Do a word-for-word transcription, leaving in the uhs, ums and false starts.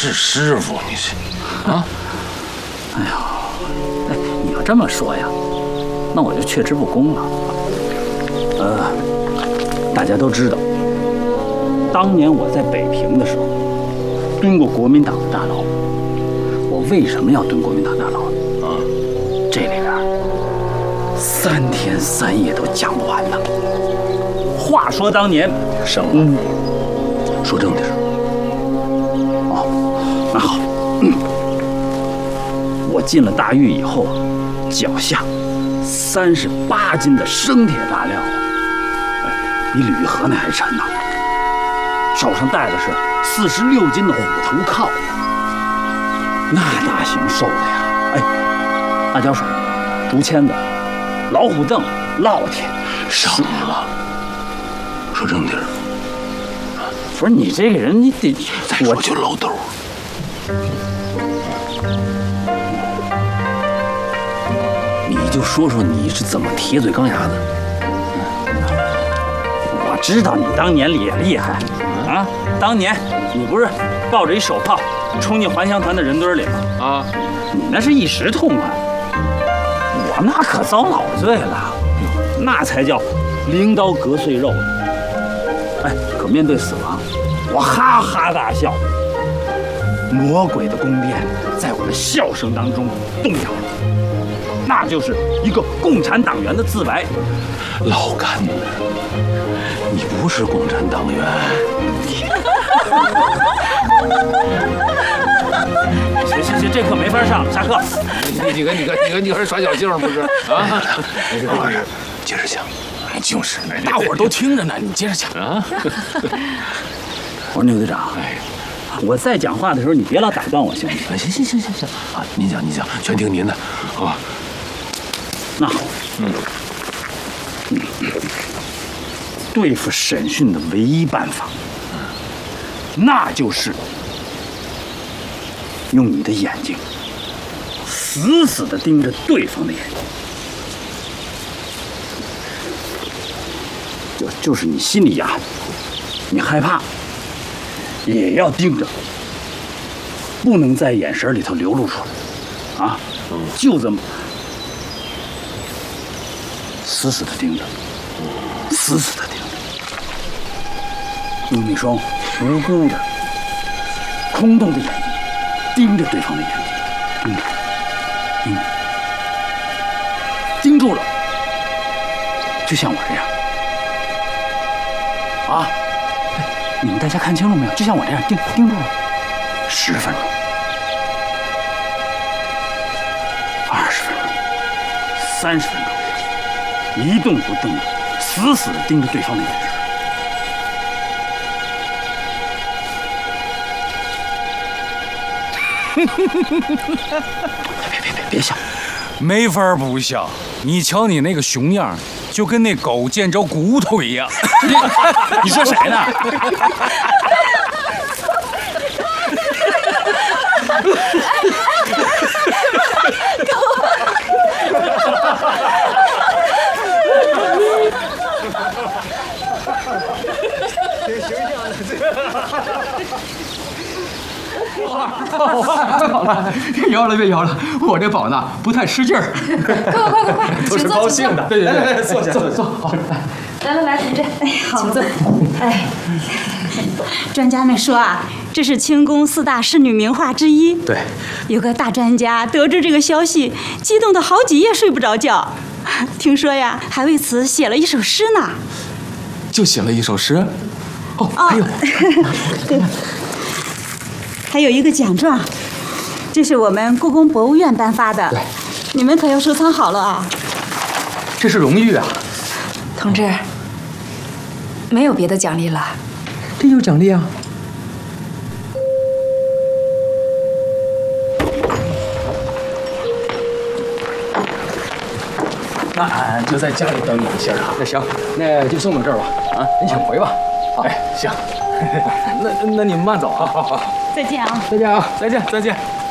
是师傅，你这啊？ 哎呀，哎，你要这么说呀，那我就却之不恭了。呃，大家都知道，当年我在北平的时候，蹲过国民党的大牢。我为什么要蹲国民党大牢呢？啊，这里边三天三夜都讲不完呢。话说当年， 什么？ 嗯， 说正的事。 哦，那好，嗯，我进了大狱以后，脚下三十八斤的生铁大料，哎，比铝盒那还沉呢。手上戴的是四十六斤的虎头铐，那大刑受的呀！哎，辣椒水、竹签子、老虎凳、烙铁， 上了。说正地儿， 不是你这个人，你得再说就漏兜。 你就说说你是怎么铁嘴钢牙的？我知道你当年也厉害啊！当年你不是抱着一手炮冲进还乡团的人堆里吗？啊，你那是一时痛快，我那可遭老罪了，那才叫拎刀割碎肉。哎，可面对死亡，我哈哈大笑。魔鬼的宫殿在我的笑声当中动摇了，那就是一个共产党员的自白。 老干的，你不是共产党员。 行行行，这课没法上，下课。 你你跟你跟你跟你跟耍小性不是啊？ 不是，接着讲。 哎，就是，大伙儿都听着呢，你接着讲啊。 我说牛队长，哎，我在讲话的时候，你别老打断我，行不行？ 行行行行行啊，您讲您讲，全听您的，好吧？ 那好，嗯，嗯，对付审讯的唯一办法，那就是用你的眼睛死死地盯着对方的眼睛。就就是你心里呀，你害怕，也要盯着，不能在眼神里头流露出来，啊，就这么死死的盯着，死死的盯着，用那双无辜的、空洞的眼睛盯着对方的眼睛，盯着，盯着，盯住了，就像我这样。啊！你们大家看清楚没有？就像我这样盯盯住了，十分钟、二十分钟、三十分钟，一动不动的，死死的盯着对方的眼神。别别别别笑！ 没法不笑。你瞧你那个熊样，就跟那狗见着骨头一样。 你, 你说谁呢？ 挺形象的。 好啊，太好了！别摇了，别摇了，我这宝呢不太吃劲儿。 快快快快， 都是高兴的。对对对，坐下坐坐。好， 来来来，同志，哎，好坐。哎，专家们说啊，这是清宫四大仕女名画之一。 对， 有个大专家得知这个消息，激动的好几夜睡不着觉。听说呀，还为此写了一首诗呢。 就写了一首诗。哦，还有， 对。还有一个奖状，这是我们故宫博物院颁发的， 对， 你们可要收藏好了啊。 这是荣誉啊， 同志，没有别的奖励了。 这有奖励啊。那俺就在家里等你一下啊。那行，那就送到这儿吧。啊，您请回吧。哎，行。那那你们慢走啊。好好好。 再见啊！ 再见啊！再见再见。